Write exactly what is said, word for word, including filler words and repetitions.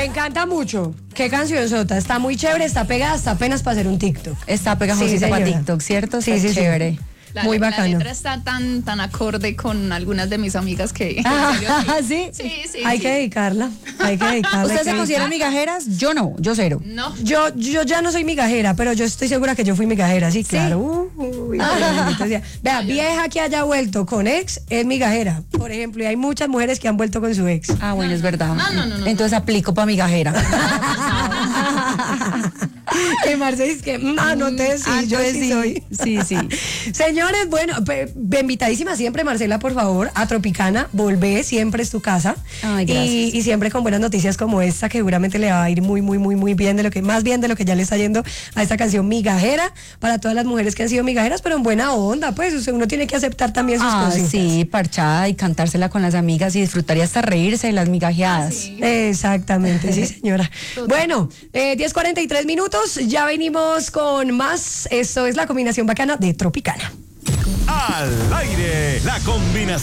Me encanta mucho. Qué canción sota. Está muy chévere, está pegada, está apenas para hacer un TikTok. Está pegajosita Sí, para señora. TikTok, ¿cierto? Sí, Está sí, sí. chévere. La, Muy la bacano. letra está tan, tan acorde con algunas de mis amigas que... Ah, en serio, ¿sí? Sí, sí, Hay sí. que dedicarla. Hay que dedicarla. ¿Ustedes hay se que consideran migajeras? Yo no, yo cero. No. Yo, yo ya no soy migajera, pero yo estoy segura que yo fui migajera, sí, claro. Uy, pero bendito sea. Vea, vieja que haya vuelto con ex es migajera, por ejemplo, y hay muchas mujeres que han vuelto con su ex. Ah, bueno, es verdad. No, no, no, no. Entonces aplico para migajera. Que Marce es que, mm, anoté, sí, Ah, yo pues sí, sí, soy. sí, sí. Señores, bueno, pe- invitadísima siempre, Marcela, por favor, a Tropicana, volvé, siempre es tu casa. Ay, gracias. Y, y siempre con buenas noticias como esta, que seguramente le va a ir muy, muy, muy, muy bien, de lo que, más bien de lo que ya le está yendo a esta canción migajera, para todas las mujeres que han sido migajeras, pero en buena onda, pues, o sea, uno tiene que aceptar también sus Ah, cositas. sí, parchada y cantársela con las amigas y disfrutar y hasta reírse de las migajeadas. Sí. Exactamente, sí, señora. Bueno, eh, diez cuarenta y tres minutos, ya venimos con más. Esto es la combinación bacana de Tropicana. Al aire, la combinación.